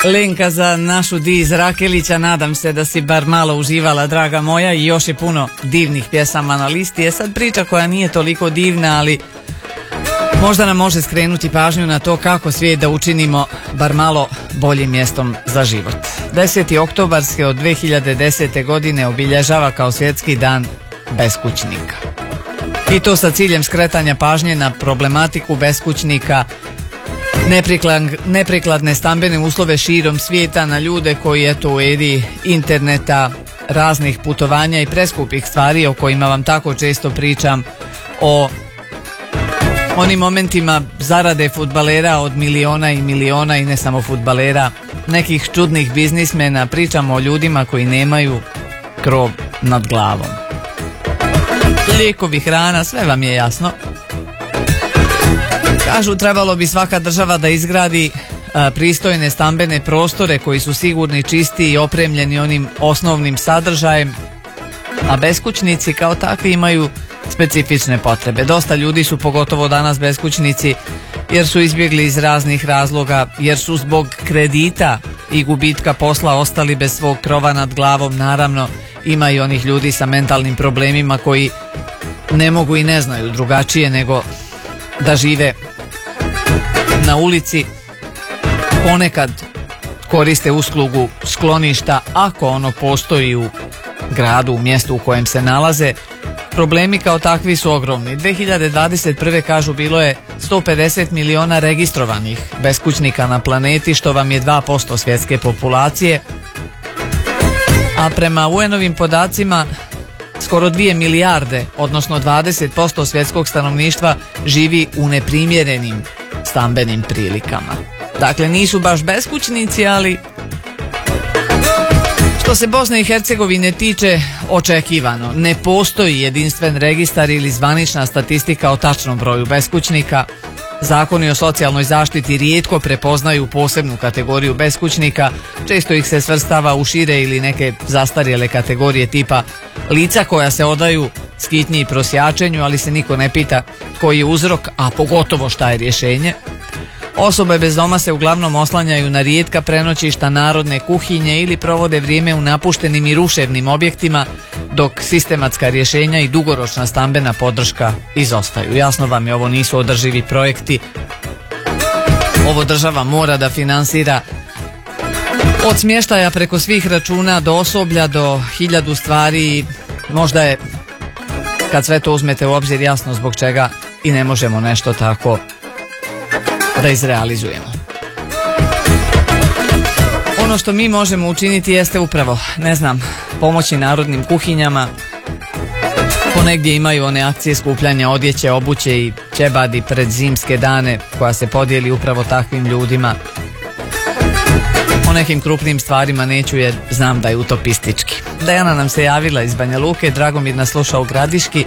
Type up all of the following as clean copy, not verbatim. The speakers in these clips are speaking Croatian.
Lenka za našu Di iz Rakelića, nadam se da si bar malo uživala, draga moja, i još je puno divnih pjesama na listi. Je sad priča koja nije toliko divna, ali možda nam može skrenuti pažnju na to kako svijet da učinimo bar malo boljim mjestom za život. 10. oktobar se od 2010. godine obilježava kao svjetski dan beskućnika. I to sa ciljem skretanja pažnje na problematiku beskućnika, neprikladne stambene uslove širom svijeta, na ljude koji eto u eri interneta, raznih putovanja i preskupih stvari o kojima vam tako često pričam, o onim momentima zarade fudbalera od miliona i miliona, i ne samo fudbalera, nekih čudnih biznismena, pričamo o ljudima koji nemaju krov nad glavom. Lijekovi, hrana, sve vam je jasno. Kažu, trebalo bi svaka država da izgradi pristojne stambene prostore koji su sigurni, čisti i opremljeni onim osnovnim sadržajem, a beskućnici kao takvi imaju specifične potrebe. Dosta ljudi su pogotovo danas beskućnici jer su izbjegli iz raznih razloga, jer su zbog kredita i gubitka posla ostali bez svog krova nad glavom. Naravno, ima i onih ljudi sa mentalnim problemima koji ne mogu i ne znaju drugačije nego da žive na ulici. Ponekad koriste uslugu skloništa ako ono postoji u gradu, u mjestu u kojem se nalaze. Problemi kao takvi su ogromni. 2021. kažu bilo je 150 miliona registrovanih beskućnika na planeti, što vam je 2% svjetske populacije, a prema UN-ovim podacima skoro 2 milijarde, odnosno 20% svjetskog stanovništva živi u neprimjerenim stambenim prilikama. Dakle, nisu baš beskućnici, ali što se Bosne i Hercegovine tiče, očekivano. Ne postoji jedinstven registar ili zvanična statistika o tačnom broju beskućnika. Zakoni o socijalnoj zaštiti rijetko prepoznaju posebnu kategoriju beskućnika, često ih se svrstava u šire ili neke zastarjele kategorije tipa lica koja se odaju skitnji i prosjačenju, ali se niko ne pita koji je uzrok, a pogotovo šta je rješenje. Osobe bez doma se uglavnom oslanjaju na rijetka prenoćišta, narodne kuhinje ili provode vrijeme u napuštenim i ruševnim objektima, dok sistematska rješenja i dugoročna stambena podrška izostaju. Jasno vam je, ovo nisu održivi projekti. Ovo država mora da finansira od smještaja preko svih računa do osoblja, do 1000 stvari. Možda je, kad sve to uzmete u obzir, jasno zbog čega i ne možemo nešto tako da izrealizujemo. Ono što mi možemo učiniti jeste upravo, pomoći narodnim kuhinjama. Ponegdje imaju one akcije skupljanja odjeće, obuće i ćebadi pred zimske dane, koja se podijeli upravo takvim ljudima. O nekim krupnim stvarima neću jer znam da je utopistički. Dejana nam se javila iz Banja Luke, Dragomir nas sluša u Gradiški.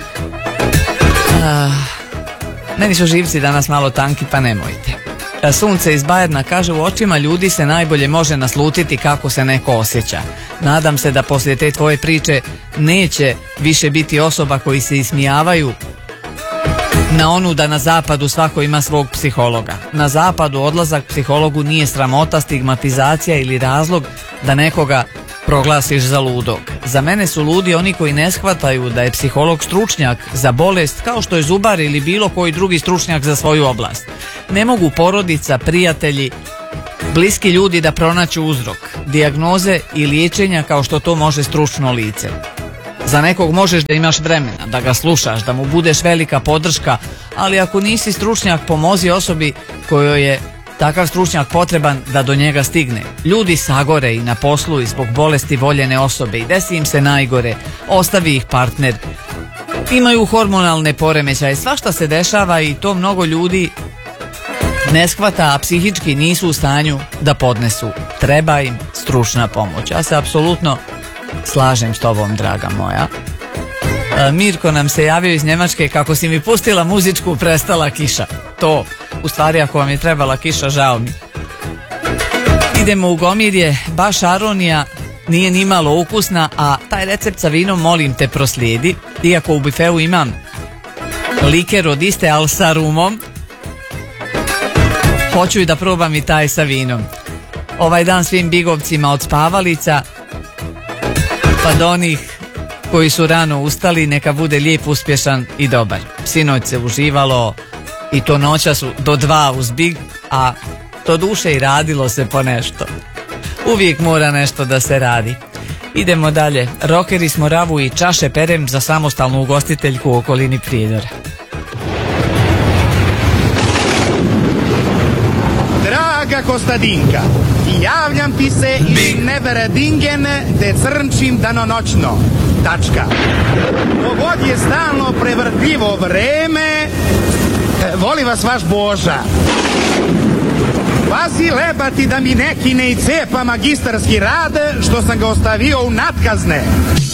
Meni su živci danas malo tanki, pa nemojte. Sunce iz Bajerna kaže, u očima ljudi se najbolje može naslutiti kako se neko osjeća. Nadam se da poslije te tvoje priče neće više biti osoba koji se ismijavaju na onu da na zapadu svako ima svog psihologa. Na zapadu odlazak psihologu nije sramota, stigmatizacija ili razlog da nekoga proglasiš za ludog. Za mene su ludi oni koji ne shvataju da je psiholog stručnjak za bolest kao što je zubar ili bilo koji drugi stručnjak za svoju oblast. Ne mogu porodica, prijatelji, bliski ljudi da pronaću uzrok, dijagnoze i liječenja kao što to može stručno lice. Za nekog možeš da imaš vremena, da ga slušaš, da mu budeš velika podrška, ali ako nisi stručnjak, pomozi osobi kojoj je takav stručnjak potreban da do njega stigne. Ljudi sagore i na poslu i zbog bolesti voljene osobe i desi im se najgore, ostavi ih partner, imaju hormonalne poremećaje, svašta se dešava i to mnogo ljudi ne shvata, a psihički nisu u stanju da podnesu. Treba im stručna pomoć. Ja se apsolutno slažem s tobom, draga moja. Mirko nam se javio iz Njemačke, kako si mi pustila muzičku, prestala kiša. To, u stvari, ako vam je trebala kiša, žao mi. Idemo u Gomirje, baš aronija nije ni malo ukusna, a taj recept sa vinom molim te proslijedi, iako u bifeu imam liker od iste, ali sa rumom. Hoću i da probam i taj sa vinom. Ovaj dan svim bigovcima od spavalica pa do onih koji su rano ustali, neka bude lijep, uspješan i dobar. Sinoć se uživalo i to noća su do 2 uz big, a to duše i radilo se po nešto. Uvijek mora nešto da se radi. Idemo dalje. Rokeri smo Ravu i čaše perem za samostalnu ugostiteljku u okolini Prijedora. Draga Kostadinka, javljam ti se iz Neveredingen te crnčim danonoćno. Tačka. Povod je stalno prevrtljivo vreme. Voli vas vaš Boža. Pazi lebati da mi neki ne cepa magistarski rad što sam ga ostavio u natkazne.